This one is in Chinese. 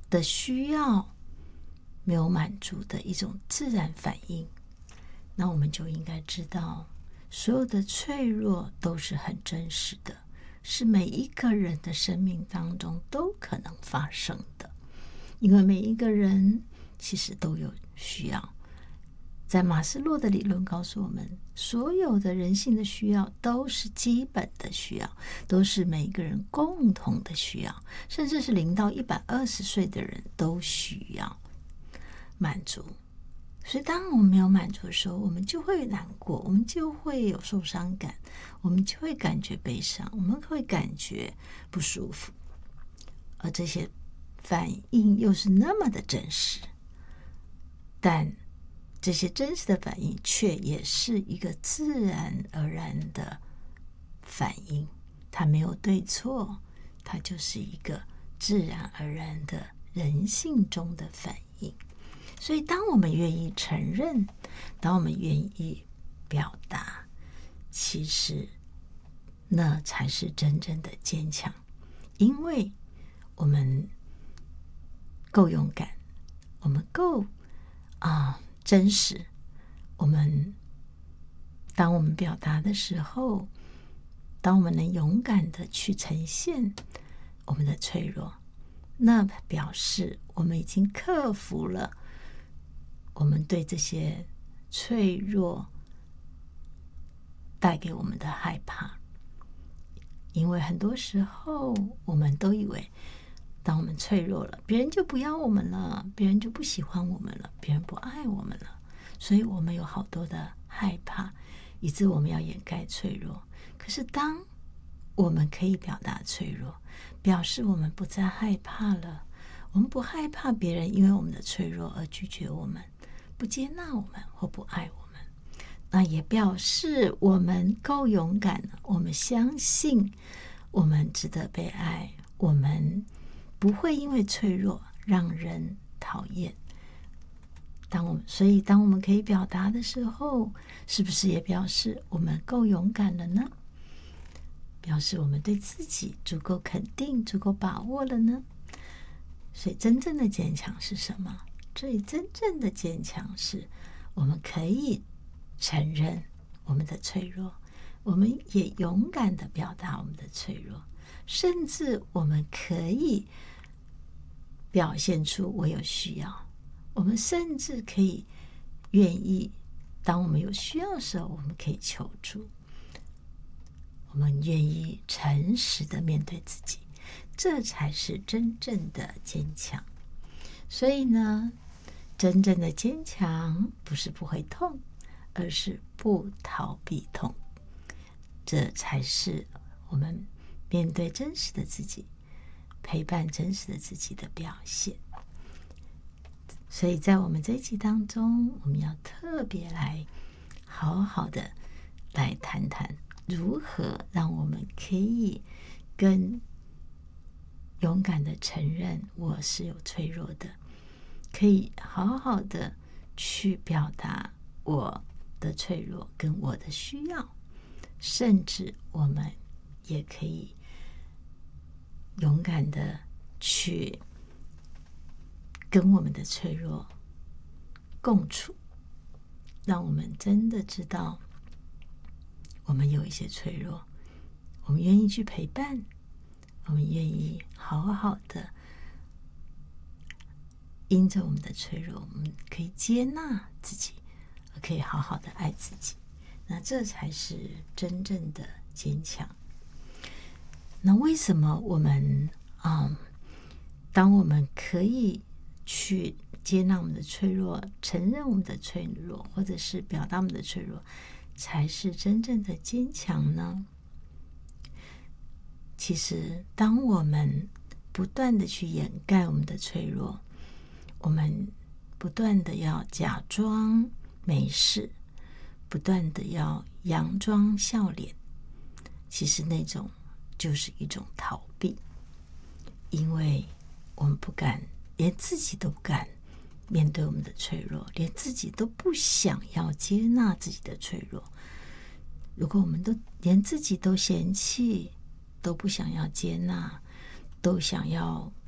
的需要没有满足的一种自然反应，那我们就应该知道，所有的脆弱都是很真实的，是每一个人的生命当中都可能发生的。因为每一个人其实都有需要，在马斯洛的理论告诉我们，所有的人性的需要都是基本的需要，都是每一个人共同的需要，甚至是0到120岁的人都需要满足。所以当我们没有满足的时候，我们就会难过，我们就会有受伤感，我们就会感觉悲伤，我们会感觉不舒服，而这些反应又是那么的真实，但这些真实的反应却也是一个自然而然的反应，它没有对错，它就是一个自然而然的人性中的反应。所以当我们愿意承认，当我们愿意表达，其实那才是真正的坚强，因为我们够勇敢，我们够真实，当我们表达的时候，当我们能勇敢的去呈现我们的脆弱，那表示我们已经克服了我们对这些脆弱带给我们的害怕。因为很多时候我们都以为，当我们脆弱了，别人就不要我们了，别人就不喜欢我们了，别人不爱我们了，所以我们有好多的害怕，以致我们要掩盖脆弱。可是当我们可以表达脆弱，表示我们不再害怕了，我们不害怕别人因为我们的脆弱而拒绝我们，不接纳我们或不爱我们，那也表示我们够勇敢了，我们相信我们值得被爱，我们不会因为脆弱让人讨厌。所以当我们可以表达的时候，是不是也表示我们够勇敢了呢？表示我们对自己足够肯定，足够把握了呢？所以真正的坚强是什么？真正的坚强是我们可以承认我们的脆弱，我们也勇敢的表达我们的脆弱，甚至我们可以表现出我有需要，我们甚至可以愿意，当我们有需要的时候，我们可以求助，我们愿意诚实的面对自己，这才是真正的坚强。所以呢，真正的坚强不是不会痛，而是不逃避痛，这才是我们面对真实的自己，陪伴真实的自己的表现。所以在我们这一集当中，我们要特别来好好的来谈谈，如何让我们可以更勇敢的承认我是有脆弱的，可以好好的去表达我的脆弱跟我的需要，甚至我们也可以勇敢的去跟我们的脆弱共处，让我们真的知道我们有一些脆弱，我们愿意去陪伴，我们愿意好好的因着我们的脆弱，我们可以接纳自己，可以好好的爱自己，那这才是真正的坚强。那为什么我们当我们可以去接纳我们的脆弱，承认我们的脆弱，或者是表达我们的脆弱，才是真正的坚强呢？其实当我们不断的去掩盖我们的脆弱，我们不断的要假装没事，不断的要佯装笑脸，其实那种就是一种逃避，因为我们不敢，连自己都不敢面对我们的脆弱，连自己都不想要接纳自己的脆弱。如果我们都连自己都嫌弃，都不想要接纳，都想要